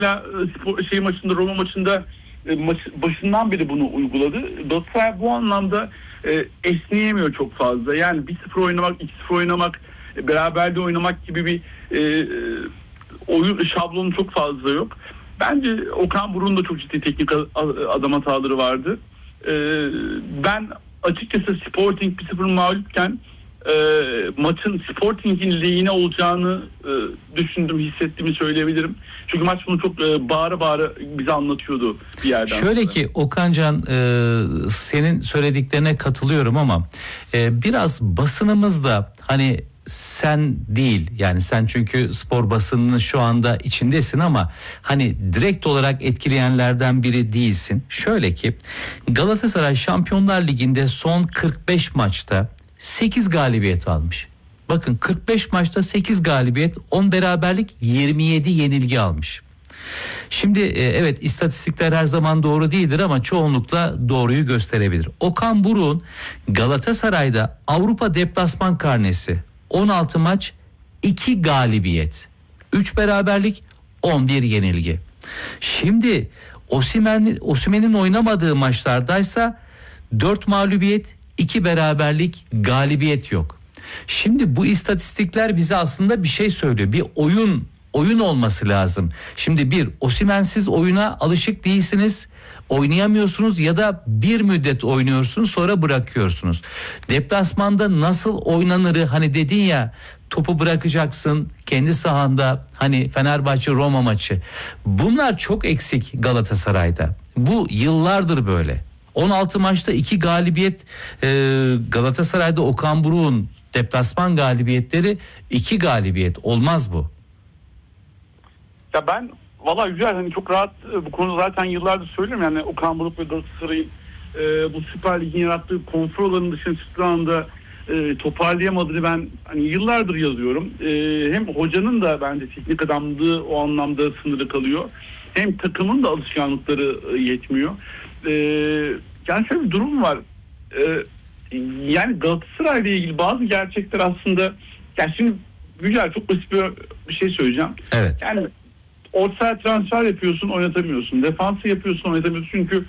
maçında, Roma maçında başından beri bunu uyguladı. Galatasaray bu anlamda esneyemiyor çok fazla. Yani 1-0 oynamak, 2-0 oynamak, beraberde oynamak gibi bir oyun şablonu çok fazla yok. Bence Okan Buruk'un da çok ciddi teknik adam hataları vardı. Ben açıkçası Sporting 1-0 mağlupken maçın Sporting'in lehine olacağını düşündüm, hissettiğimi söyleyebilirim. Çünkü maç bunu çok bağıra bağıra bize anlatıyordu bir yerden. Şöyle ki Okancan, senin söylediklerine katılıyorum ama biraz basınımız da hani sen değil, yani sen çünkü spor basınının şu anda içindesin ama hani direkt olarak etkileyenlerden biri değilsin. Şöyle ki Galatasaray Şampiyonlar Ligi'nde son 45 maçta 8 galibiyet almış. Bakın 45 maçta 8 galibiyet, 10 beraberlik, 27 yenilgi almış. Şimdi evet, istatistikler her zaman doğru değildir ama çoğunlukla doğruyu gösterebilir. Okan Buruk'un Galatasaray'da Avrupa deplasman karnesi 16 maç, 2 galibiyet, 3 beraberlik, 11 yenilgi. Şimdi Osimhen'in oynamadığı maçlardaysa 4 mağlubiyet, 2 beraberlik, galibiyet yok. Şimdi bu istatistikler bize aslında bir şey söylüyor. Bir oyun olması lazım. Şimdi bir, Osimhen'siz oyuna alışık değilsiniz, oynayamıyorsunuz ya da bir müddet oynuyorsunuz sonra bırakıyorsunuz. Deplasmanda nasıl oynanırı, hani dedin ya, topu bırakacaksın kendi sahanda, hani Fenerbahçe Roma maçı. Bunlar çok eksik Galatasaray'da. Bu yıllardır böyle. 16 maçta 2 galibiyet, Galatasaray'da Okan Buruk'un deplasman galibiyetleri 2 galibiyet, olmaz bu. Ya ben valla Yücel, hani çok rahat bu konuda zaten yıllardır söylüyorum, yani Okan Buruk ve Galatasaray'ın bu Süper Lig'in yarattığı konfor alanının dışına çıktığı anda toparlayamadığını ben hani yıllardır yazıyorum. Hem hocanın da bence teknik adamlığı o anlamda sınırı kalıyor, hem takımın da alışkanlıkları yetmiyor. Yani şöyle bir durum var. Yani Galatasaray'la ilgili bazı gerçekler aslında, yani şimdi Yücel çok basit bir şey söyleyeceğim. Evet. Yani orta saha transfer yapıyorsun, oynatamıyorsun. Defansı yapıyorsun, oynatamıyorsun. Çünkü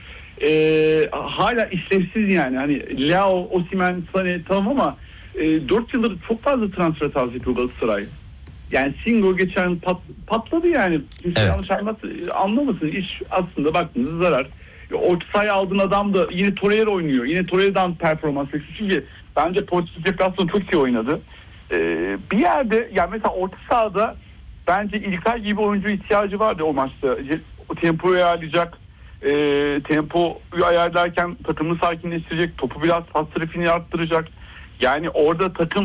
hala işlevsiz yani. Hani Leao, Osimhen, Sané tamam ama 4 yıldır çok fazla transfer hatası yapıyor Galatasaray. Yani Singo geçen patladı yani. Kimse yanlış anlamasın. İş aslında baktığınızda zarar. Orta sahaya aldığın adam da yine Torreira oynuyor. Yine Torreira'dan performans bekliyor. Çünkü bence Portekiz deplasmanı çok iyi oynadı. Bir yerde yani mesela orta sahada bence İlkay gibi oyuncu ihtiyacı vardı o maçta. O tempoyu ayarlayacak. Tempoyu ayarlarken takımını sakinleştirecek. Topu biraz pas trafiğini arttıracak. Yani orada takım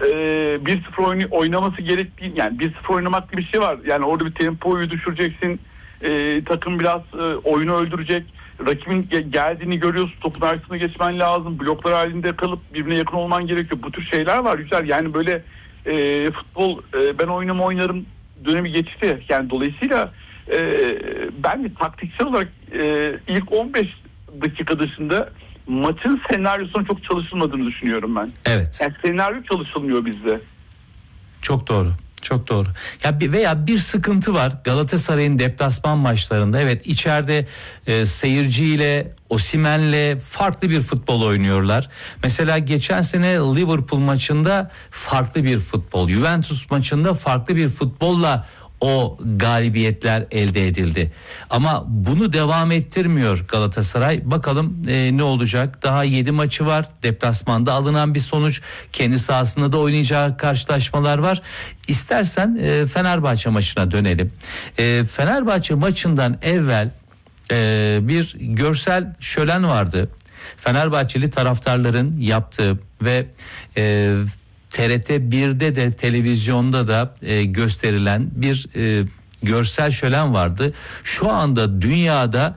1-0 oynaması gerektiği, yani 1-0 oynamak gibi bir şey var. Yani orada bir tempoyu düşüreceksin. Takım biraz oyunu öldürecek. Rakibin geldiğini görüyorsun. Topun arkasına geçmen lazım. Bloklar halinde kalıp birbirine yakın olman gerekiyor. Bu tür şeyler var güzel. Yani böyle futbol ben oynarım dönemi geçti. Yani dolayısıyla ben de taktiksel olarak ilk 15 dakika dışında maçın senaryosuna çok çalışılmadığını düşünüyorum ben. Evet. Yani senaryo çalışılmıyor bizde. Çok doğru. Çok doğru. Ya veya bir sıkıntı var Galatasaray'ın deplasman maçlarında. Evet, içeride seyirciyle, Osimhen'le farklı bir futbol oynuyorlar. Mesela geçen sene Liverpool maçında farklı bir futbol, Juventus maçında farklı bir futbolla o galibiyetler elde edildi. Ama bunu devam ettirmiyor Galatasaray. Bakalım ne olacak? Daha 7 maçı var. Deplasmanda alınan bir sonuç. Kendi sahasında da oynayacağı karşılaşmalar var. İstersen Fenerbahçe maçına dönelim. Fenerbahçe maçından evvel bir görsel şölen vardı. Fenerbahçeli taraftarların yaptığı ve TRT 1'de de televizyonda da gösterilen bir görsel şölen vardı. Şu anda dünyada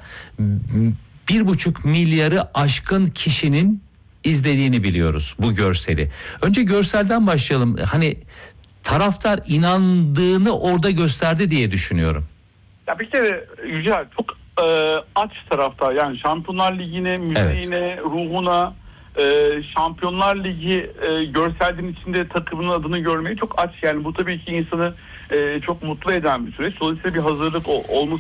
1,5 milyarı aşkın kişinin izlediğini biliyoruz bu görseli. Önce görselden başlayalım. Hani taraftar inandığını orada gösterdi diye düşünüyorum. Ya bir kere Yücel çok aç taraftar. Yani Şampiyonlar Ligi'ne, müziğine, evet, ruhuna, Şampiyonlar Ligi görselliğinin içinde takımın adını görmeyi çok aç. Yani bu tabii ki insanı çok mutlu eden bir süreç. Dolayısıyla bir hazırlık olması